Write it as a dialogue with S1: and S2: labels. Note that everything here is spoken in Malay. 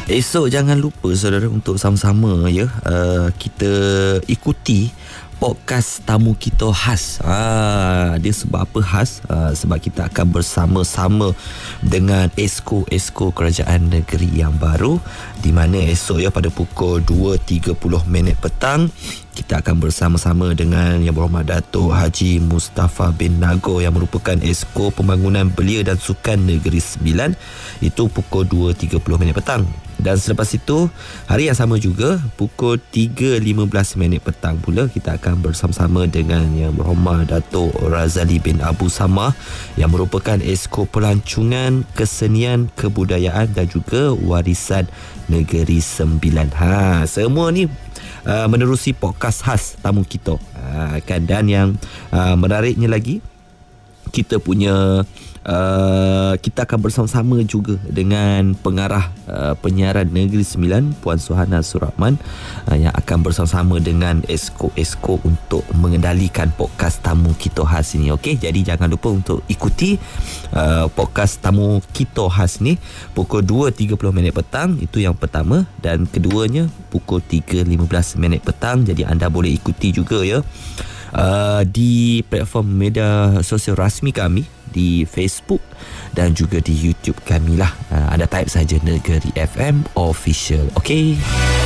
S1: Esok jangan lupa saudara untuk sama-sama ya kita ikuti podcast tamu kita khas. Dia sebab apa khas? Sebab kita akan bersama-sama dengan Esko Kerajaan Negeri yang baru, di mana esok ya pada pukul 2.30 petang kita akan bersama-sama dengan Yang Berhormat Datuk Haji Mustafa bin Nagor yang merupakan Esko Pembangunan Belia dan Sukan Negeri Sembilan. Itu pukul 2.30 petang. Dan selepas itu, hari yang sama juga, pukul 3.15 petang pula, kita akan bersama-sama dengan Yang Berhormat Datuk Razali bin Abu Samah yang merupakan Esko Pelancongan Kesenian, Kebudayaan dan juga Warisan Negeri Sembilan. Semua ni menerusi podcast khas tamu kita. Kan? Dan yang menariknya lagi, kita punya kita akan bersama-sama juga dengan pengarah penyiaran Negeri Sembilan, Puan Suhana Surahman, yang akan bersama-sama dengan Esko untuk mengendalikan podcast tamu kita khas ini. Okey, jadi jangan lupa untuk ikuti podcast tamu kita khas ni pukul 2.30 petang, itu yang pertama, dan keduanya pukul 3.15 petang. Jadi anda boleh ikuti juga ya di platform media sosial rasmi kami, di Facebook dan juga di YouTube kami lah. Anda type saja Negeri FM Official. Okey.